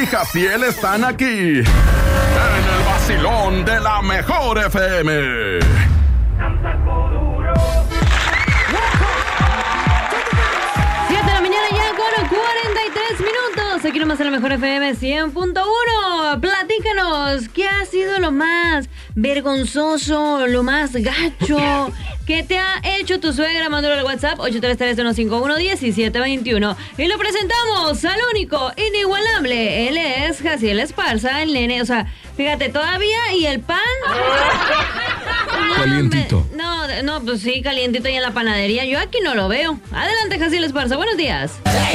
y Jaciel están aquí en el vacilón de la mejor FM. Aquí nomás en la mejor FM 100.1. Platícanos, ¿qué ha sido lo más vergonzoso, lo más gacho que te ha hecho tu suegra? Mándalo al WhatsApp 833-151-1721. Y lo presentamos al único, inigualable. Él es Jaciel Esparza, el nene. O sea, fíjate, todavía y el pan. Calientito. No, pues sí, calientito ahí en la panadería. Yo aquí no lo veo. Adelante, Jaciel Esparza. Buenos días.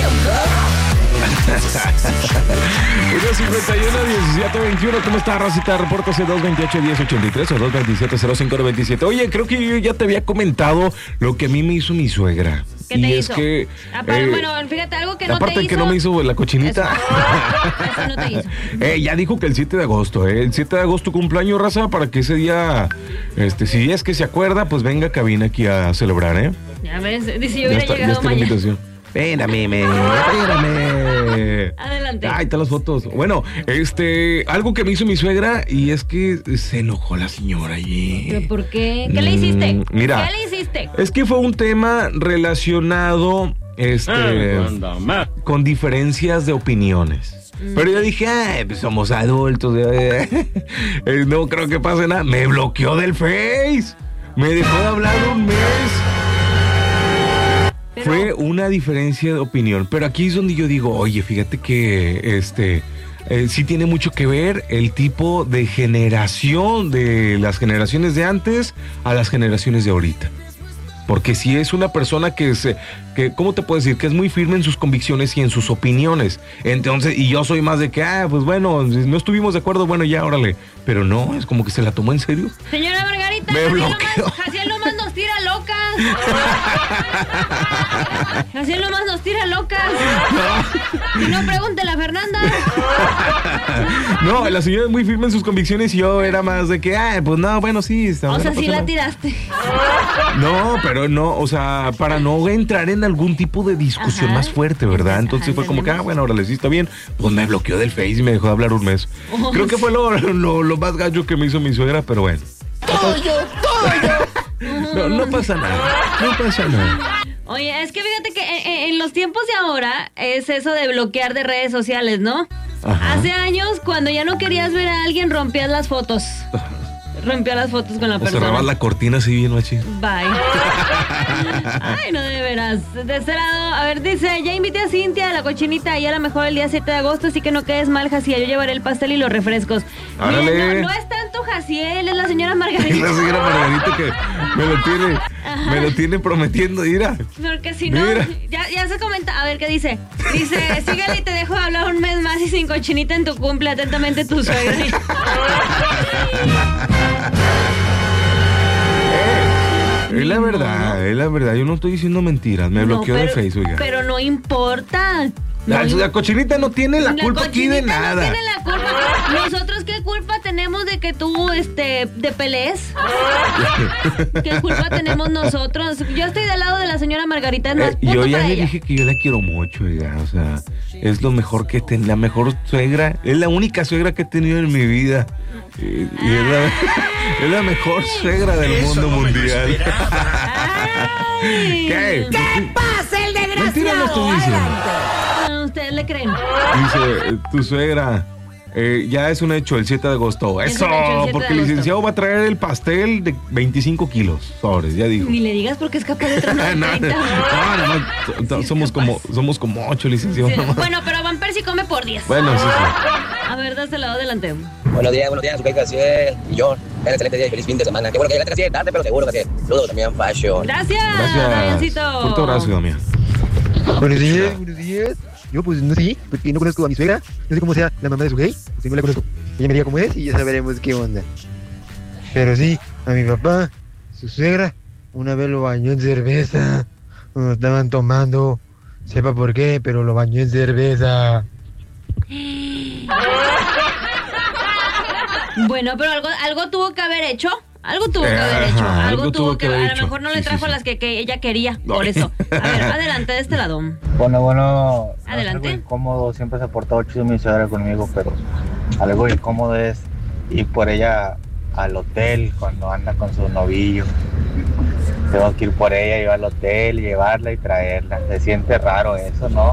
1:51-1721. ¿Cómo está, Rosita? Repórtase 228-1083 o 227-0527. Oye, creo que yo ya te había comentado lo que a mí me hizo mi suegra. ¿Qué te hizo? Es que, bueno, fíjate, algo que no te hizo. aparte que no me hizo la cochinita. Eso no te hizo. Ya dijo que el 7 de agosto, el 7 de agosto cumpleaños, raza, para que ese día, si es que se acuerda, pues venga a cabina aquí a celebrar, Ya ves, dice, yo hubiera llegado mañana. Espérame. Adelante. Ahí están las fotos. Bueno, algo que me hizo mi suegra y es que se enojó la señora allí. ¿Pero por qué? ¿Qué le hiciste? Mira, ¿Qué le hiciste? Es que fue un tema relacionado, con diferencias de opiniones. Pero yo dije, pues somos adultos. No creo que pase nada. Me bloqueó del Face. Me dejó de hablar un mes. Fue una diferencia de opinión, pero aquí es donde yo digo, oye, fíjate que sí tiene mucho que ver el tipo de generación de las generaciones de antes a las generaciones de ahorita. Porque si es una persona que ¿cómo te puedo decir? Que es muy firme en sus convicciones y en sus opiniones. Entonces, y yo soy más de que, pues bueno, no estuvimos de acuerdo, bueno, ya, órale. Pero no, es como que se la tomó en serio. Señora Margarita, me bloqueó. Jaciel nomás nos tira locas. Jaciel nomás nos tira locas. Y no pregúntele a Fernanda. No, la señora es muy firme en sus convicciones y yo era más de que, pues no, bueno, sí. O sea, sí la tiraste. No, pero no, o sea, para no entrar en algún tipo de discusión más fuerte, ¿verdad? Entonces fue como que, bueno, ahora sí está bien. Pues me bloqueó del Face y me dejó de hablar un mes. Creo que fue lo más gallo que me hizo mi suegra, pero bueno. Todo. No pasa nada. Oye, es que fíjate que en los tiempos de ahora es eso de bloquear de redes sociales, ¿no? Ajá. Hace años, cuando ya no querías ver a alguien, rompías las fotos. Rompía las fotos con la persona. Cerrabas la cortina así bien machín. Bye. Ay, no, de veras. De este lado, a ver, dice, ya invité a Cintia a la cochinita y a lo mejor el día 7 de agosto, así que no quedes mal, Jaciel. Yo llevaré el pastel y los refrescos. Miren, no es tanto Jaciel, es la señora Margarita. Es la señora Margarita que me lo tiene prometiendo, mira. Porque si no, ya se comenta. A ver, ¿qué dice? Dice, síguele y te dejo hablar un mes más y sin cochinita en tu cumple. Atentamente, tu suegra. Es la verdad, yo no estoy diciendo mentiras, me bloqueó de Facebook. Pero no importa. La cochinita no tiene la culpa aquí de nada. No tiene la culpa. ¿Nosotros qué culpa tenemos de que tú te pelees? ¿Qué culpa tenemos nosotros? Yo estoy del lado de la señora Margarita, es más punto yo ya para le ella. dije que yo la quiero mucho, o sea, es lo mejor que la mejor suegra, es la única suegra que he tenido en mi vida. Y es la mejor suegra del mundo mundial. ¿Qué pasa, el desgraciado? Mentira no estoy diciendo. ¿Ustedes le creen? Dice, tu suegra, ya es un hecho, el 7 de agosto. Eso, porque el licenciado va a traer el pastel de 25 kilos sobres, ya dijo. Ni le digas porque es capaz de traer 30. No, somos como 8 licenciados. Sí, bueno, pero Van Persie come por 10. Bueno, sí. A ver, de este lado, adelante. Buenos días, su Jaciel y John. Un excelente día y feliz fin de semana. Qué bueno que llegaste así de tarde, pero seguro que saludos también, Fashion. Gracias, Damiancito. Fuerte abrazo, Damián. Buenos días. Yo pues no sé, porque no conozco a mi suegra. No sé cómo sea la mamá de su gay, porque no la conozco. Ella me diga cómo es y ya sabremos qué onda. Pero sí, a mi papá, su suegra, una vez lo bañó en cerveza. Cuando estaban tomando, sepa por qué, pero lo bañó en cerveza. Bueno, pero algo tuvo que haber hecho. Algo tuvo que haber hecho. Algo tuvo que haber hecho. A lo mejor no le trajo las que ella quería. Por eso. A ver, adelante de este lado. Bueno, Adelante. Algo incómodo, siempre se ha portado chido mi suegra conmigo, pero algo incómodo es ir por ella al hotel cuando anda con su novillo. Tengo que ir por ella, ir al hotel, llevarla y traerla. Se siente raro eso, ¿no?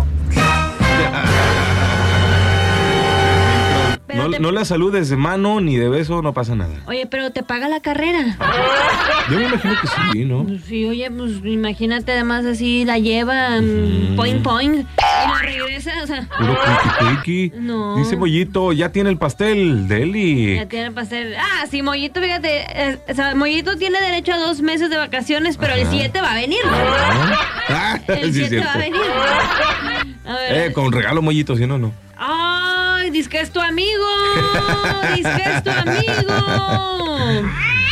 No la saludes de mano ni de beso, no pasa nada. Oye, pero te paga la carrera. Yo me imagino que sí, ¿no? Sí, oye, pues imagínate, además así la lleva, point, y la regresa, o sea. Puro cuiqui. No. Dice Mollito, ya tiene el pastel de Eli. Ya tiene el pastel. Ah, sí, Mollito, fíjate, o sea, Mollito tiene derecho a 2 meses de vacaciones, pero el 7 va a venir. El Sí, 7 va a venir. A ver. Con regalo, Mollito, si no, no. ¡Ay! Dice que es tu amigo. Dice que es tu amigo.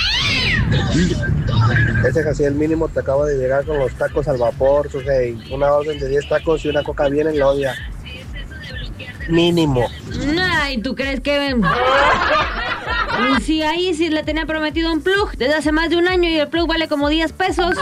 Ese Jaciel mínimo te acaba de llegar con los tacos al vapor, Sujei. Una orden de 10 tacos y una coca bien en lodia. Mínimo. Ay, ¿tú crees que...? Sí, ahí sí le tenía prometido un plug desde hace más de 1 año y el plug vale como 10 pesos.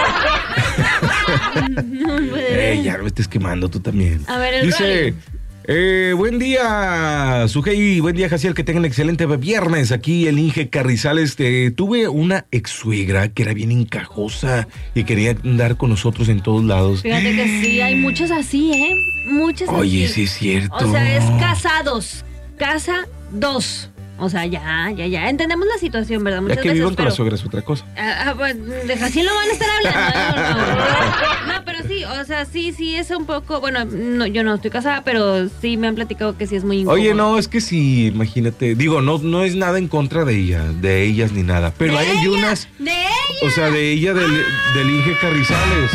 Ya lo estés quemando tú también. A ver, el Dice... buen día, Sujei, buen día, Jaciel, que tengan excelente viernes. Aquí el Inge Carrizales. Tuve una ex suegra que era bien encajosa y quería andar con nosotros en todos lados. Fíjate que sí, hay muchos así, ¿eh? Muchos así. Oye, sí es cierto. O sea, es casados, casa 2. O sea, ya. Entendemos la situación, ¿verdad? Muchas Ya que veces, vivan con la suegra es otra cosa. Pues, de Jaciel no van a estar hablando. No, pero sí, o sea, sí es un poco... Bueno, no, yo no estoy casada, pero sí me han platicado que sí es muy incómodo. Oye, no, es que sí, imagínate. Digo, no es nada en contra de ellas ni nada. Pero hay unas... ¡De ella! O sea, de ella, del Inge Carrizales.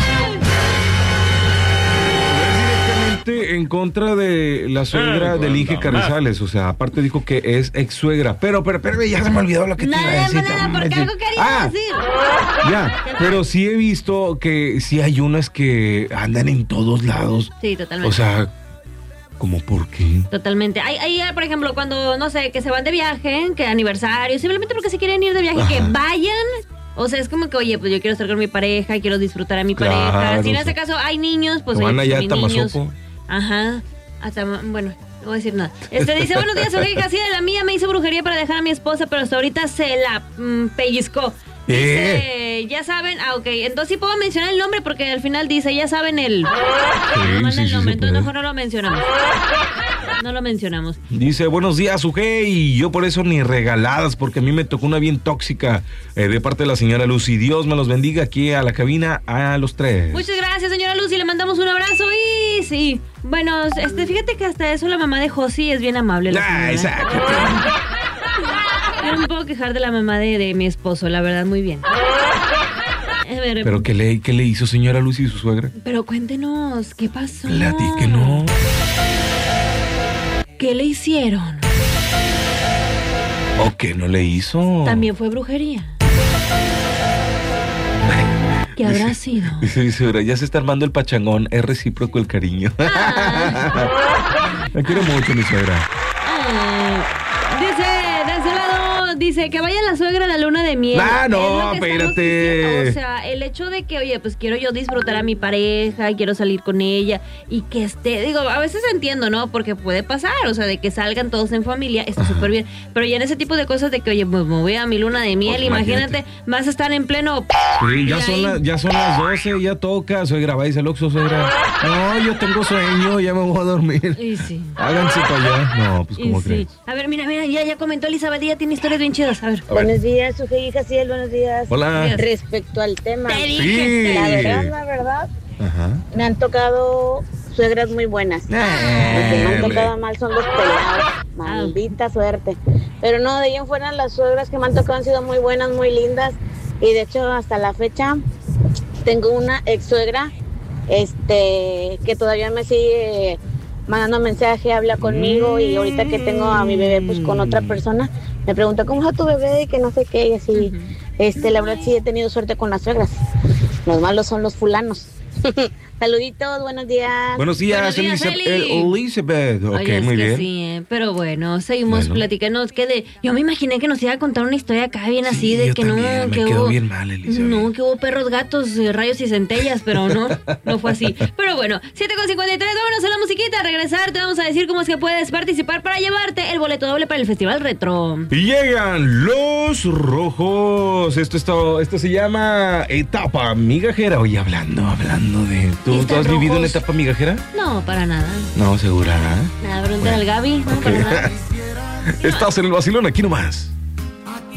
En contra de la suegra del Inge Carrizales, o sea, aparte dijo que es ex suegra, pero ya se me olvidó lo que te iba a decir. Nada, porque algo quería decir. Ya, pero sí he visto que sí hay unas que andan en todos lados. Sí, totalmente. O sea, ¿cómo por qué? Totalmente. Hay, por ejemplo, cuando, no sé, que se van de viaje, que aniversario, simplemente porque se quieren ir de viaje, que vayan. O sea, es como que, oye, pues yo quiero estar con mi pareja, quiero disfrutar a mi pareja. Si en ese caso hay niños, pues van oye, allá pues, a niños. Tamazopo. Ajá. Hasta, bueno, no voy a decir nada. Dice, buenos días, soy Jaciel. La mía me hizo brujería para dejar a mi esposa, pero hasta ahorita se la pellizcó. Dice, ya saben, ok, entonces sí puedo mencionar el nombre porque al final dice, ya saben el... Sí, el nombre, entonces mejor no lo mencionamos. No lo mencionamos. Dice, buenos días, Sujei. Yo por eso ni regaladas, porque a mí me tocó una bien tóxica de parte de la señora Lucy. Dios me los bendiga aquí a la cabina a los 3. Muchas gracias, señora Lucy. Le mandamos un abrazo y sí. Bueno, fíjate que hasta eso la mamá de Josi es bien amable. Exacto. Yo no me puedo quejar de la mamá de mi esposo, la verdad, muy bien. A ver, ¿Pero qué le hizo señora Lucy y su suegra? Pero cuéntenos, ¿qué pasó? Platíquenos. ¿Qué le hicieron? ¿O qué no le hizo? También fue brujería. ¿Qué habrá sido? Dice, ya se está armando el pachangón, es recíproco el cariño. La quiero mucho, mi suegra. Dice que vaya la suegra a la luna de miel. No, espérate. O sea, el hecho de que, oye, pues quiero yo disfrutar a mi pareja, quiero salir con ella y que digo, a veces entiendo, ¿no? Porque puede pasar, o sea, de que salgan todos en familia, está súper bien. Pero ya en ese tipo de cosas de que, oye, pues me voy a mi luna de miel, pues imagínate, vas a estar en pleno... Sí, ya son las 12, ya toca, suegra, váyase al Oxxo, suegra. No, yo tengo sueño, ya me voy a dormir. Y sí. Háganse para allá. No, pues ¿cómo crees? A ver, mira, ya comentó Elizabeth, ya tiene historias bien chidas. A ver. Buenos días, Sujei y Jaciel, buenos días. Hola. Respecto al tema, te dije. la verdad, me han tocado suegras muy buenas. Lo que me han tocado mal son los pelados. Maldita suerte. Pero no, de ahí en fuera las suegras que me han tocado han sido muy buenas, muy lindas. Y de hecho, hasta la fecha, tengo una ex suegra que todavía me sigue mandando mensaje, habla conmigo. Y ahorita que tengo a mi bebé pues con otra persona, me pregunta cómo está tu bebé y que no sé qué. Y así, la verdad sí he tenido suerte con las suegras. Los malos son los fulanos. Saluditos, buenos días. Buenos días, Elizabeth. Ok, Oye, muy bien. Sí, pero bueno, seguimos platicando. Yo me imaginé que nos iba a contar una historia acá bien así de que también, no, me que quedó hubo bien mal, Elizabeth. No, que hubo perros, gatos, rayos y centellas, pero no fue así. Pero bueno, 7:53, vámonos a la musiquita. A regresar te vamos a decir cómo es que puedes participar para llevarte el boleto doble para el Festival Retro. Y llegan los rojos. Esto se llama etapa migajera. Oye, hablando de... ¿Tú has vivido una etapa migajera? No, para nada. No, segura. Nada, pregúntale al Gaby. No, para nada. Estás en el vacilón, aquí nomás.